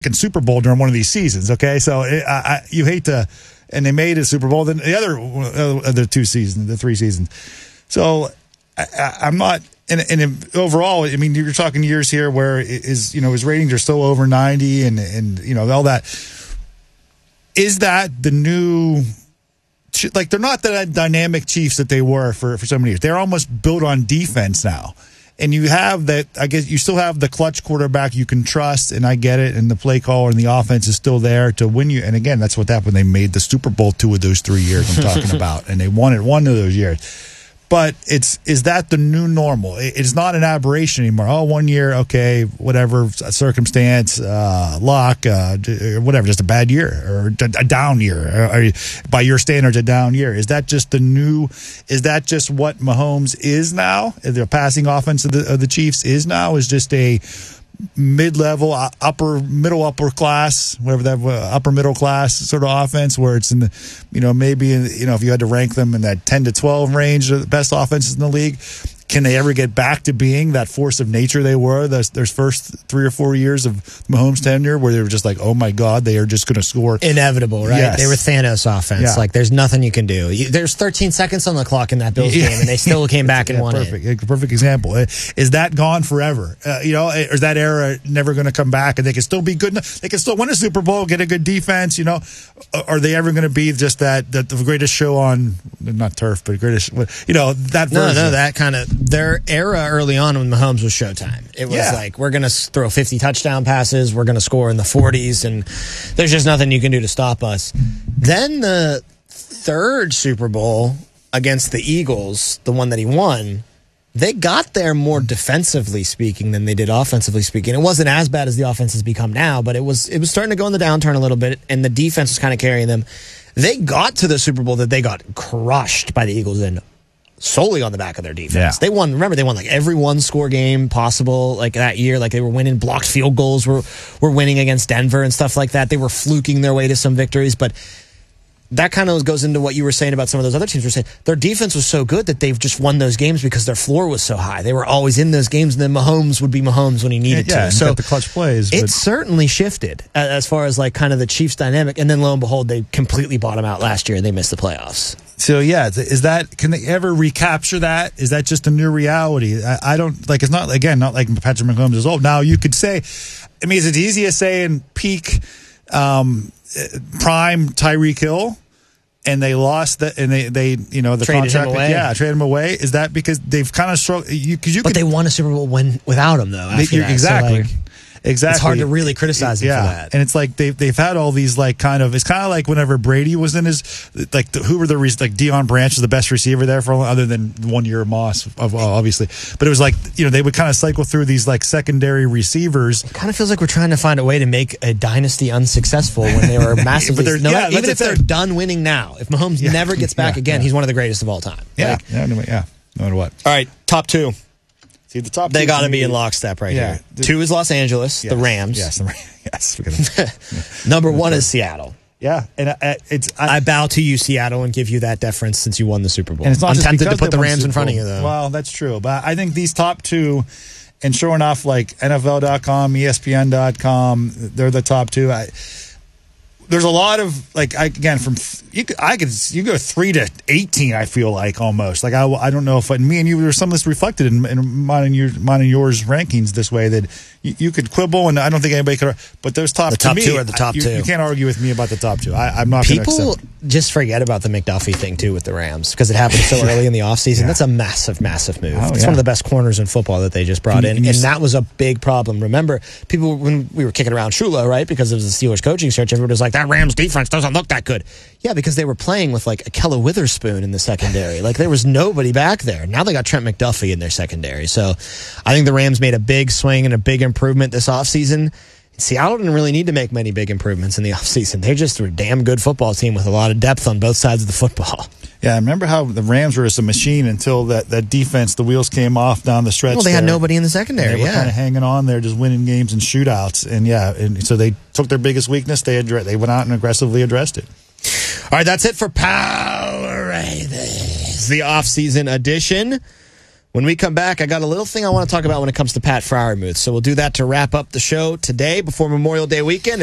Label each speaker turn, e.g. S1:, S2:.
S1: Super Bowl during one of these seasons. Okay, so you hate to, and they made a Super Bowl. Then the other 2 seasons, the 3 seasons. So I'm not. And overall, I mean, you're talking years here where his ratings are still over 90, and all that. Is that the new? Like, they're not the dynamic Chiefs that they were for so many years. They're almost built on defense now. And you have that, I guess you still have the clutch quarterback you can trust, and I get it, and the play caller and the offense is still there to win you. And again, that's what happened. They made the Super Bowl 2 of those 3 years I'm talking about, and they won it 1 of those years. But is that the new normal? It's not an aberration anymore. Oh, 1 year, okay, whatever, circumstance, luck, whatever, just a bad year or a down year. Or by your standards, a down year. Is that just is that just what Mahomes is now? The passing offense of the Chiefs is now? Is just a mid-level, upper class, whatever that upper middle class sort of offense, where it's in the, maybe if you had to rank them in that 10 to 12 range of the best offenses in the league. Can they ever get back to being that force of nature they were their first 3 or 4 years of Mahomes' tenure, where they were just like, oh my God, they are just going to score?
S2: Inevitable, right?
S1: Yes.
S2: They were Thanos offense.
S1: Yeah.
S2: Like, there's nothing you can do. There's 13 seconds on the clock in that Bills game, and they still came back and won it.
S1: Perfect example. Is that gone forever? Or is that era never going to come back, and they can still be good enough? They can still win a Super Bowl, get a good defense, Are they ever going to be just that the greatest show on, not turf, but greatest, that version?
S2: No, that kind of, their era early on when Mahomes was Showtime. It was like, we're going to throw 50 touchdown passes, we're going to score in the 40s, and there's just nothing you can do to stop us. Then the 3rd Super Bowl against the Eagles, the one that he won, they got there more defensively speaking than they did offensively speaking. It wasn't as bad as the offense has become now, but it was starting to go in the downturn a little bit, and the defense was kind of carrying them. They got to the Super Bowl that they got crushed by the Eagles in solely on the back of their defense.
S1: Yeah.
S2: They won like every 1-score game possible like that year. Like, they were winning, blocked field goals were winning against Denver and stuff like that. They were fluking their way to some victories, but that kind of goes into what you were saying about some of those other teams. Were saying their defense was so good that they've just won those games because their floor was so high. They were always in those games, and then Mahomes would be Mahomes when he needed to.
S1: So got the clutch plays.
S2: It certainly shifted as far as like kind of the Chiefs dynamic. And then lo and behold, they completely bottomed out last year and they missed the playoffs.
S1: So can they ever recapture that? Is that just a new reality? I don't like. It's not like Patrick Mahomes is old now. You could say, I mean, is it easy to say in peak prime Tyreek Hill, and they lost that, and they the
S2: traded
S1: contract,
S2: him away.
S1: traded him away? Is that because they've kind of struggled?
S2: But they won a Super Bowl without him though.
S1: Exactly. Exactly.
S2: It's hard to really criticize him for that.
S1: And it's like they've had all these like kind of, it's kind of like whenever Brady was in his, like who were like Deion Branch was the best receiver there for other than 1 year of Moss, obviously. But it was like, they would kind of cycle through these like secondary receivers.
S2: It kind of feels like we're trying to find a way to make a dynasty unsuccessful when they were massively. Even if they're done winning now, if Mahomes never gets back again, he's one of the greatest of all time.
S1: No matter what.
S2: All right, top 2.
S1: See, the top
S2: they got to be in lockstep right here. 2 is Los Angeles, the Rams.
S1: Yes.
S2: Number 1 is Seattle.
S1: Yeah, and
S2: I bow to you, Seattle, and give you that deference since you won the Super Bowl.
S1: And it's not
S2: I'm tempted to put the
S1: won
S2: Rams in front of you, though.
S1: Well, that's true, but I think these top 2, and sure enough, like NFL.com, ESPN.com, they're the top 2. There's a lot of like you go 3 to 18. I feel like almost like I don't know if me and you there's some of this reflected in mine and yours rankings this way that you could quibble and I don't think anybody could. But those top
S2: 2 are the top 2.
S1: You can't argue with me about the top 2. I'm not.
S2: People just forget about the McDuffie thing too with the Rams because it happened so early in the offseason. That's a massive move. It's one of the best corners in football that they just brought in, and that was a big problem. Remember, people when we were kicking around Shula, right? Because it was the Steelers coaching search, everybody was like, that Rams defense doesn't look that good. Yeah, because they were playing with like Akella Witherspoon in the secondary. Like there was nobody back there. Now they got Trent McDuffie in their secondary. So I think the Rams made a big swing and a big improvement this offseason. Seattle didn't really need to make many big improvements in the offseason. They just were a damn good football team with a lot of depth on both sides of the football.
S1: Yeah, I remember how the Rams were just a machine until that defense, the wheels came off down the stretch.
S2: Well, they had nobody in the secondary.
S1: They were kind of hanging on there, just winning games and shootouts. And so they took their biggest weakness. They went out and aggressively addressed it.
S2: All right, that's it for Power Ravens, the offseason edition. When we come back, I got a little thing I want to talk about when it comes to Pat Freiermuth. So we'll do that to wrap up the show today before Memorial Day weekend.